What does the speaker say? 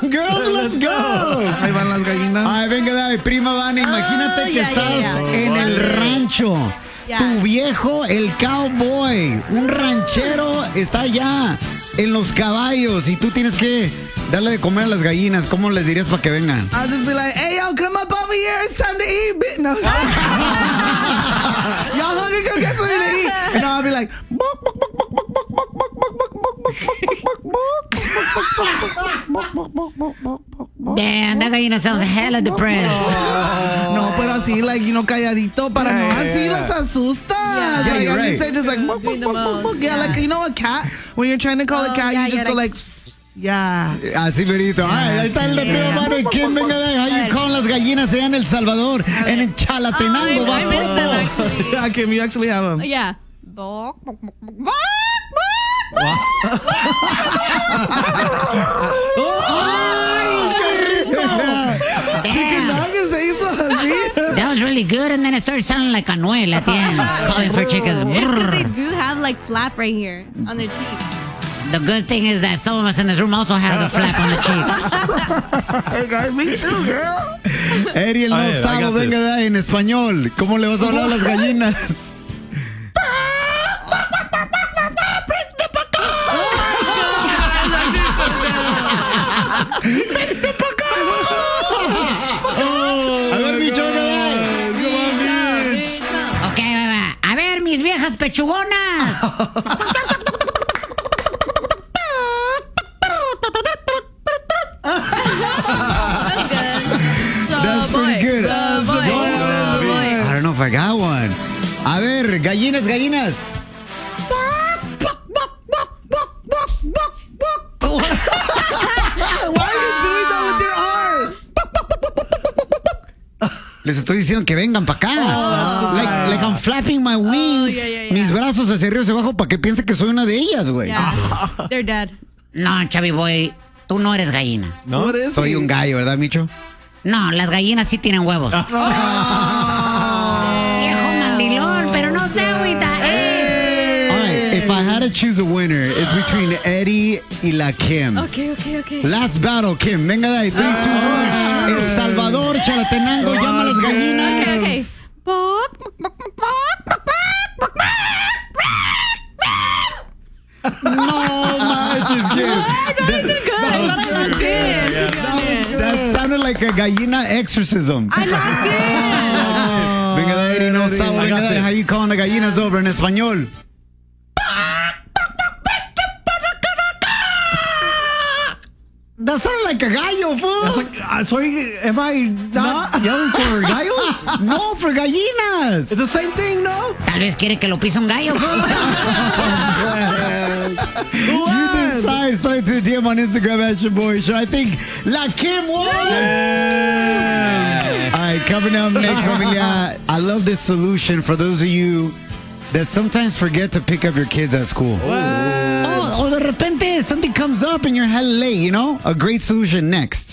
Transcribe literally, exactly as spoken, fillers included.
on, girls, let's go. Ahí van las gallinas. Ay, venga, dale, prima Vane, imagínate Oh, que yeah, estás yeah, yeah. en el rancho. Yeah. Tu viejo, el cowboy, un ranchero, está allá en los caballos y tú tienes que darle de comer a las gallinas. ¿Cómo les dirías para que vengan? I'll just be like, hey, yo, come up over here. It's time to eat. Bit. No. Y'all hungry? Go get something to eat. And I'll be like, bok, bok, bok, bok, bok, bok, bok, bok, bok, bok, bok, bok, bok, bok. Damn, that gallina sounds hella depressed. No, pero así, like, you know, calladito para no así las asustas. Yeah, Like, you're at least right. they're just like, bok, Doing bok, the bok, bok, bok. most, Yeah, yeah. like, you know, a cat, when you're trying to call Oh, a cat, yeah, you just yeah, go like, like, yeah. Así, verito. Ay, ahí está el de prima Vane. ¿Quién venga de ahí con las gallinas allá en El Salvador? En el Chalatenango, Oh, I- I va missed them, todo. actually. Yeah, Kim, you actually have them. Yeah. Bok, bok, bok, bok, bok, Chicken nuggets se hizo así. That was really good, and then it started sounding like Anuel at the end, calling for chickens. It's because they do have like flap right here on their cheeks. The good thing is that some of us in this room also have the flap on the cheek. Hey, guys, me too, girl. Ariel Ay, I Lozano, got venga de ahí en español. ¿Cómo le vas a hablar a las gallinas? A ver, bicho, venga de ahí. Ok, va, va. A ver, mis viejas pechugonas. That's pretty good. I don't know if I got one. A ver, gallinas, gallinas. Why are you doing that with your arms? Les estoy diciendo que vengan para acá. like, like I'm flapping my wings. yeah, yeah, yeah. Mis brazos hacia arriba y hacia abajo para que piense que soy una de ellas, güey. Yeah. They're dead. No, Chavi Boy, tú no eres gallina. ¿No? What is Soy he? un gallo, ¿verdad, Micho? No, las gallinas sí tienen huevos. Viejo mandilón, pero no se agüita. Eh. All right, if I had to choose a winner, it's between Eddie y la Kim. Okay, okay, okay. Last battle, Kim. Venga de ahí. three, two, one. El Salvador, Chalatenango, llama a las gallinas. Okay, okay. Bok, bok, bok, bok, bok, bok, bok, bok. No manches, Kim. That was good. That That sounded like a gallina exorcism. I locked in. Venga de Eddie, no sabo. I Venga got de ahí. this. How you calling the gallinas over en español? That sounded like a gallo, fool. That's like, uh, sorry, am I not yelling for gallos? No, for gallinas. It's the same thing, no? Tal vez quiere que lo pise un gallo. You decide. Slide to the D M on Instagram at your boy show. I think La Kim won. All right, coming up next, familia. I love this solution for those of you that sometimes forget to pick up your kids at school. Oh, or de repente something comes up and you're hella late, you know? A great solution next.